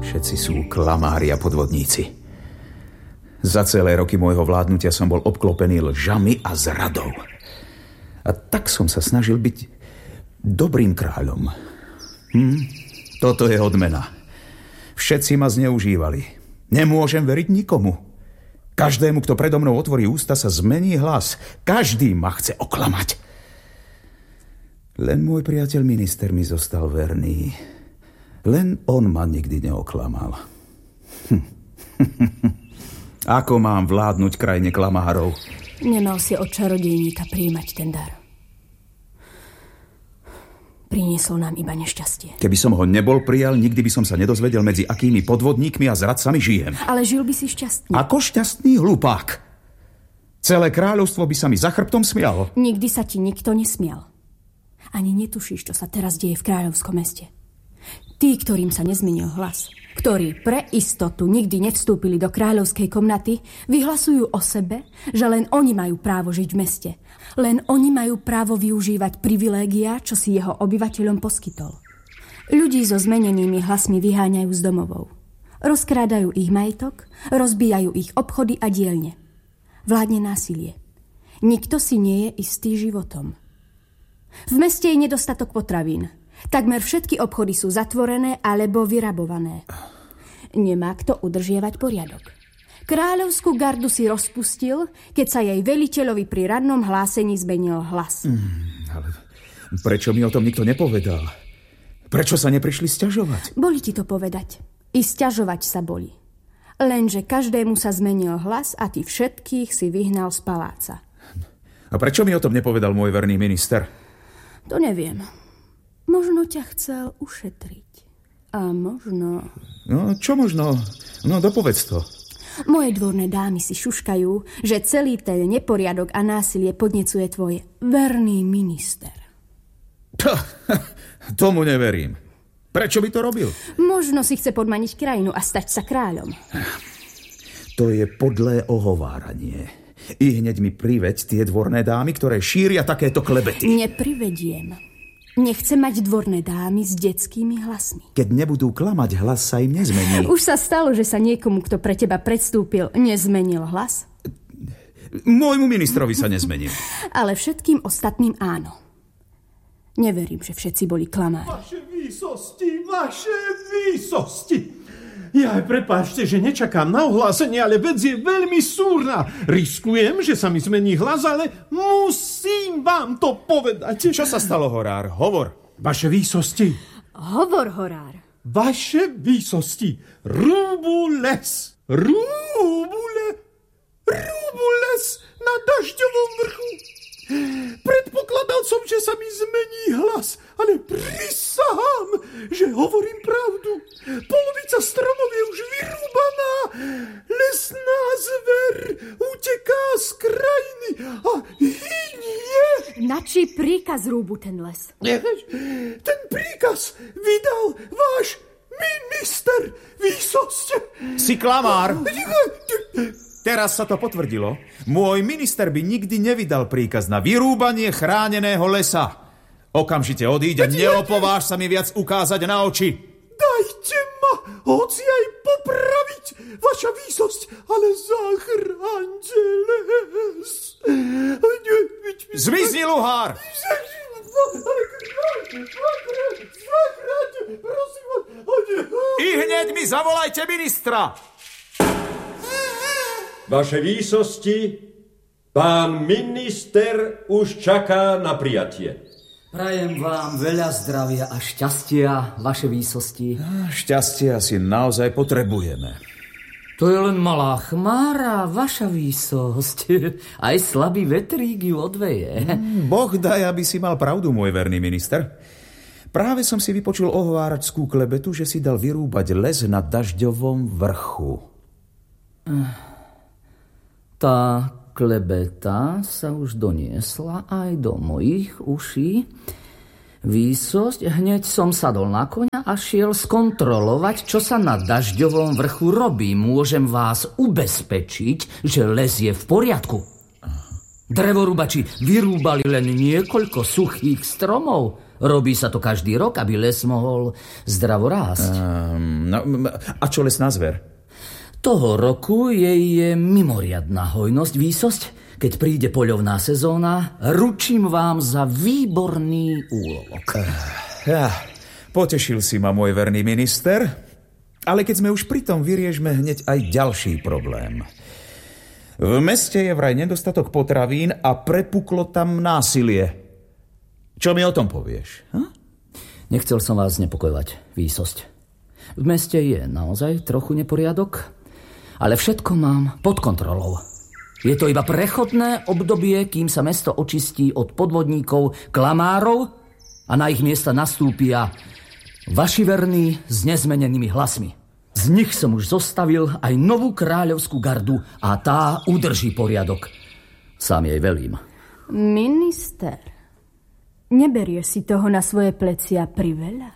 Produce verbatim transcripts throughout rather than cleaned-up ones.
Všetci sú klamári a podvodníci. Za celé roky môjho vládnutia som bol obklopený lžami a zradou. A tak som sa snažil byť dobrým kráľom. Hm? Toto je odmena. Všetci ma zneužívali. Nemôžem veriť nikomu. Každému, kto predo mnou otvorí ústa, sa zmení hlas. Každý ma chce oklamať. Len môj priateľ minister mi zostal verný. Len on ma nikdy neoklamal. Hm. Ako mám vládnuť krajine klamárov? Nemal si od čarodejníka prijímať ten dar. Priniesol nám iba nešťastie. Keby som ho nebol prijal, nikdy by som sa nedozvedel, medzi akými podvodníkmi a zradcami žijem. Ale žil by si šťastný. Ako šťastný hlupák? Celé kráľovstvo by sa mi za chrbtom smialo. Nikdy sa ti nikto nesmial. Ani netušíš, čo sa teraz deje v kráľovskom meste. Tí, ktorým sa nezmenil hlas, ktorí pre istotu nikdy nevstúpili do kráľovskej komnaty, vyhlasujú o sebe, že len oni majú právo žiť v meste. Len oni majú právo využívať privilégia, čo si jeho obyvateľom poskytol. Ľudí so zmenenými hlasmi vyháňajú z domovov. Rozkrádajú ich majetok, rozbijajú ich obchody a dielne. Vládne násilie. Nikto si nie je istý životom. V meste je nedostatok potravín. Takmer všetky obchody sú zatvorené alebo vyrabované. Nemá kto udržiavať poriadok. Kráľovskú gardu si rozpustil, keď sa jej veliteľovi pri radnom hlásení zmenil hlas. Mm, ale prečo mi o tom nikto nepovedal? Prečo sa neprišli sťažovať? Boli ti to povedať. I sťažovať sa boli. Lenže každému sa zmenil hlas a ty všetkých si vyhnal z paláca. A prečo mi o tom nepovedal môj verný minister? To neviem. Možno ťa chcel ušetriť. A možno... No, čo možno? No, dopovedz to. Moje dvorné dámy si šuškajú, že celý ten neporiadok a násilie podnecuje tvoj verný minister. Tomu neverím. Prečo by to robil? Možno si chce podmaniť krajinu a stať sa kráľom. To je podlé ohováranie. I hneď mi priveď tie dvorné dámy, ktoré šíria takéto klebety. Neprivediem. Nechce mať dvorné dámy s detskými hlasmi. Keď nebudú klamať, hlas sa im nezmení. Už sa stalo, že sa niekomu, kto pre teba predstúpil, nezmenil hlas? Môjmu ministrovi sa nezmenil. Ale všetkým ostatným áno. Neverím, že všetci boli klamári. Vaše výsosti, vaše výsosti. Ja, prepáčte, že nečakám na ohlásenie, ale vec je veľmi súrna. Riskujem, že sa mi zmení hlas, ale musím vám to povedať. Čo sa stalo, horár? Hovor. Vaše výsosti. Hovor, horár. Vaše výsosti. Rúbu les. Rúbu le. Rúbu les na Dažďovom vrchu. Predpokladal som, že sa mi zmení hlas, ale prisahám, že hovorím pravdu. Polovica stromov je už vyrúbaná. Lesná zver uteká z krajiny a hynie. Na čí príkaz rúbu ten les? Ten príkaz vydal váš minister, výsosť. Si klamár. Teraz sa to potvrdilo. Môj minister by nikdy nevydal príkaz na vyrúbanie chráneného lesa. Okamžite odíď a neopováž sa mi viac ukázať na oči. Dajte ma, hoci aj popraviť, vaša výsosť, ale zachráňte les. Zmizni, luhár! I hneď mi zavolajte ministra! Vaše výsosti, pán minister už čaká na prijatie. Prajem vám veľa zdravia a šťastia, vaše výsosti. Šťastie asi naozaj potrebujeme. To je len malá chmára, vaša výsosť. Aj slabý vetrík ju odveje. Boh daj, aby si mal pravdu, môj verný minister. Práve som si vypočul ohováračskú klebetu, že si dal vyrúbať les na Dažďovom vrchu. Tá klebeta sa už doniesla aj do mojich uší. Výsosť, hneď som sadol na koňa a šiel skontrolovať, čo sa na Dažďovom vrchu robí. Môžem vás ubezpečiť, že les je v poriadku. Drevorúbači vyrúbali len niekoľko suchých stromov Robí sa to každý rok, aby les mohol zdravo rásť. Um, no, a čo lesná zver? Toho roku jej je mimoriadna hojnosť, výsosť. Keď príde poľovná sezóna, ručím vám za výborný úlovok. Ja, potešil si ma, môj verný minister, ale keď sme už pri tom, vyriežme hneď aj ďalší problém. V meste je vraj nedostatok potravín a prepuklo tam násilie. Čo mi o tom povieš? Hm? Nechcel som vás znepokojovať, výsosť. V meste je naozaj trochu neporiadok, ale všetko mám pod kontrolou. Je to iba prechodné obdobie, kým sa mesto očistí od podvodníkov, klamárov a na ich miesta nastúpia vaši verní s nezmenenými hlasmi. Z nich som už zostavil aj novú kráľovskú gardu a tá udrží poriadok. Sám jej velím. Minister, neberieš si toho na svoje plecia priveľa?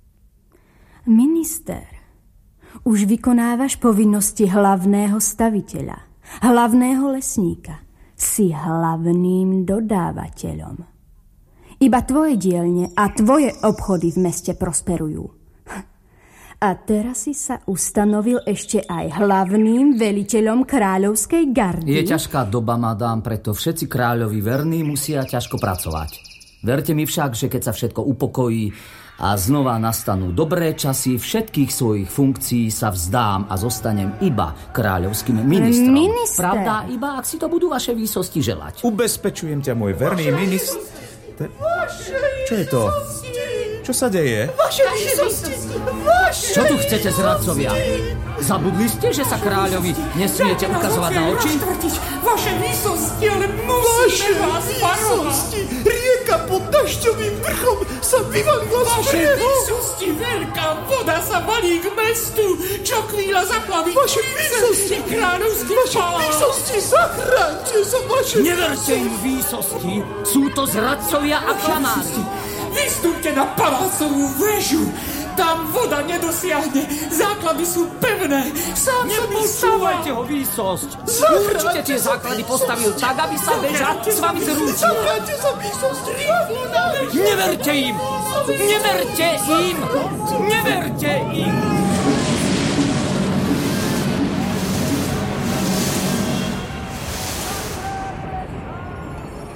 Minister, už vykonávaš povinnosti hlavného staviteľa, hlavného lesníka. Si hlavným dodávateľom. Iba tvoje dielne a tvoje obchody v meste prosperujú. A teraz si sa ustanovil ešte aj hlavným veliteľom kráľovskej gardy. Je ťažká doba, madám, preto všetci kráľovi verní musia ťažko pracovať. Verte mi však, že keď sa všetko upokojí a znova nastanú dobré časy, všetkých svojich funkcií sa vzdám a zostanem iba kráľovským ministrom. Minister. Pravda, iba ak si to budú vaše výsosti želať. Ubezpečujem ťa, môj verný minister. Čo je to? Čo sa deje? Vaše výsosti! Vaše Čo tu chcete, zradcovia? Zabudli ste, že sa kráľovi nesmiete ukazovať na oči? Vaše výsosti, ale musíme vás varovať! Rieka pod dažďovým vrchom sa vyvalila z Vaše brehu! výsosti, veľká voda sa valí k mestu! Čo chvíľa zaplaví Vaše výsosti! kráľovský Vaše palác! výsosti, zachránte sa, vaše Neverte im, výsosti! Sú to zradcovia a klamári! Vystúpte na palácovú väžu! Tam voda nedosiahne, základy sú pevné. Sám som Nepostávajte ho, výsosť! Určite tie základy postavil tak, aby sa väža s vami zrútila. Zachráňte sa, výsosti! Rýchlo na väžu! Neverte im! Neverte im! Neverte im!